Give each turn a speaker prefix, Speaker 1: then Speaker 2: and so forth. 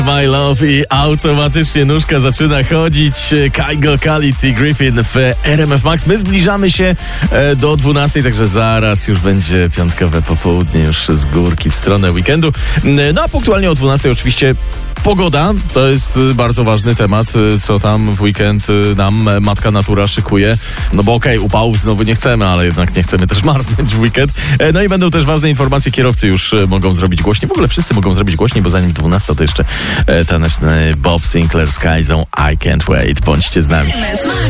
Speaker 1: My Love i automatycznie nóżka zaczyna chodzić. Kygo, Quality, Griffin w RMF Max. My zbliżamy się do 12, także zaraz już będzie piątkowe popołudnie, już z górki w stronę weekendu. No a punktualnie o 12 oczywiście pogoda. To jest bardzo ważny temat, co tam w weekend nam matka natura szykuje. No bo okej, upałów znowu nie chcemy, ale jednak nie chcemy też marznąć w weekend. No i będą też ważne informacje. Kierowcy już mogą zrobić głośniej. W ogóle wszyscy mogą zrobić głośniej, bo zanim 12 to jeszcze taneczny Bob Sinclair z Kajzą I Can't Wait. Bądźcie z nami.